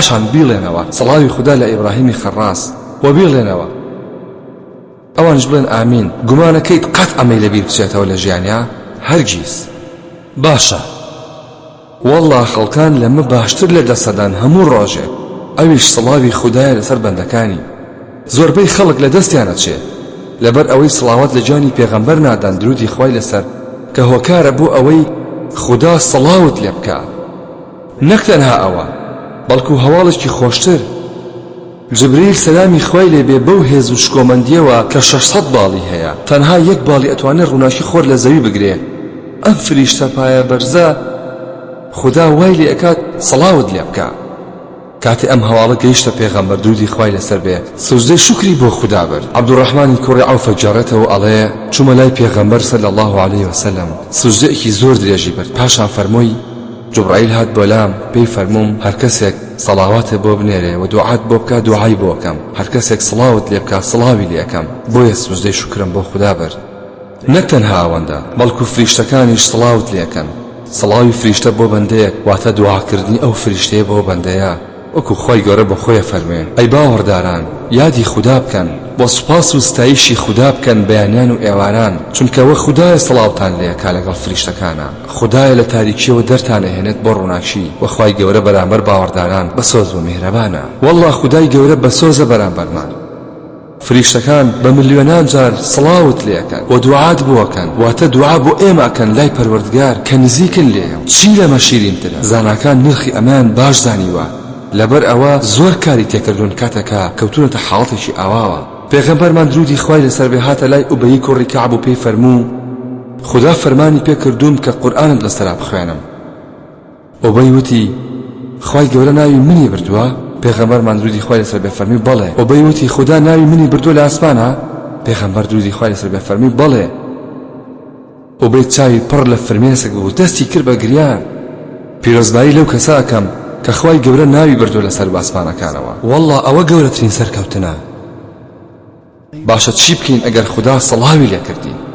پاشان بیڵێنەوە سەڵاوی خوددا لە ئیبراهیمی خەڕاس و بیڵێنەوە ئەوانش بڵێن ئامین. گومانەکەیت قەت ئەمەی لەبیر بچێتەوە لە ژیانیا؟ هەرگیز. باشە وەڵڵا خەڵکان لەمە باشتر لە دەسەدان هەموو ڕۆژێ، ئەویش سڵاوی خوددایە لەسەر بەندەکانی. زۆربەی خەڵک لە دەستیانە چێ لەبەر ئەوەی سڵاوات لە جانی پێغەمبەر نادان درودی خوای لەسەر کە هۆکارە بۆ ئەوەی خوددا سڵاوت لێ بکە. نەک تەنها ئەوە بەڵکو هەواڵێکی خۆشتر، جبریل سەلامی خوای لێبێ بەو هێز و شکۆمەندیەوە کە 600 باڵی هەیە تەنها یەک باڵی ئەتوانێت ڕووناکی خۆر لە زەوی بگرێ. ئەم فریشتە پایە بەرزە خوددا وای لێ ئەکات سڵاوت لێ بکە. کاتی ئەم هەواڵە گەیشتە پێغەمبەر درودی خوای لەسەر بێ سوزدەی شکری بۆ خوددا برد. عەبدوڕەحمانی کوڕی عەوفە گەڕێتەوە ئەڵێ چوومە لای پێغەمبەر صلی الله علیه وسلم، سوزدەیەکی زۆر درێژی برد. پاشان فەرمووی جوبرائیل هات بۆ لام، پێی فەرمووم هەر کەسێک سەڵاواتێ بۆ بنێرێ و دوعات بۆ بکە دوعای بۆ بکەم، هەر کەسێک سڵاوت لێ بکە سڵاوی لێ ئەکەم. بۆیە سوزدەی شکرم بۆ خوددا برد. نەک تەنها ئەوەندە بەڵکو فریشتەکانیش سڵاوت لێ ئەکەن. سڵاوی فریشتە بۆ بەندەیەک واتە دوعاکردنی ئەو فریشتەیە بۆ بەندەیە. وەکو خۆی گەورە بە خۆیە فەرمێ ئەی باوەڕداران یادی خوددا بکەن، بۆ سوپاس و ستایشی خوددا بکەن بەیانیان و ئێواران، چونکەوە خوددایە سڵاوتان لێ کا لەگەڵ فریشتەکانە. خوددایە لە تاریکیەوە دەرتانەهێنێت بۆ ڕووناکی و خوای گەورە بەرامبەر باوەڕداران بەسۆز و میهرەبانە. وەڵڵا خودای گەورە بەسۆزە بەرامبەرمان. فریشتەکان بە ملیۆنان جار سڵاوت لێەکەن و دوعات بۆکەن، واتە دوعا بۆ ئێمەکەن لای پەروەردگار کە نزیکن لێم. چی لەمە شیرینترە؟ زاناکان نرخی ئەمان باش زانیوە، لەبەر ئەوە زۆر کاری تێکردون کاتەکە کەوتونەتە حاڵەتێکی ئاواوە. پێغەمبەرمان درودی خوای لەسەر بێ هاتە لای ئوبەی کوڕی کەعب و پێی فەرموو خوددا فەرمانی پێکردووم کە قورئانت لەسەرا بخوێنم. ئوبەی وتی خوای گەورە ناوی منی بردووە؟ پێغەمبەرمان درودی خوای لەسەر بێ فەرمی بەڵێ. ئوبەی وتی خوددا ناوی منی بردووە لە ئاسمانە؟ پێغەمبەر درودی خوای لەسەر بێ فەرمی بەڵێ. ئوبەی چاوی پڕ لە فرمێسک بوو، دەستی کرد بە گریان. پیرۆزبایی لەو کەسە ئەکەم کە خوای گەورە ناوی بردووە لەسەر باسمانەکانەوە. وەڵڵا ئەوە گەورەترین سەرکەوتنە. باشە چی بکەین ئەگەر خوددا سڵاوی لێ کردی؟